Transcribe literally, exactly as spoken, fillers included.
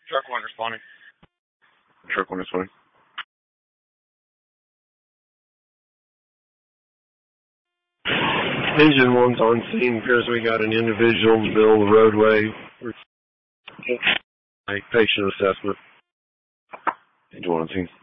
Truck one responding. Truck one responding. Engine one's on scene. Appears we got an individual in the middle of the roadway. Patient assessment. Engine one on scene.